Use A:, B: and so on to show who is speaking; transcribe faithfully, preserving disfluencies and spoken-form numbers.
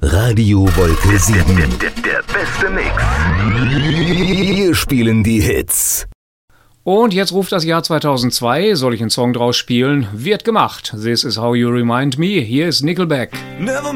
A: Radio Wolke sieben.
B: Der, der, der beste Mix.
A: Wir spielen die Hits.
C: Und jetzt ruft das Jahr zweitausendzwei. Soll ich einen Song draus spielen? Wird gemacht. This is how you remind me. Hier ist Nickelback.
D: Never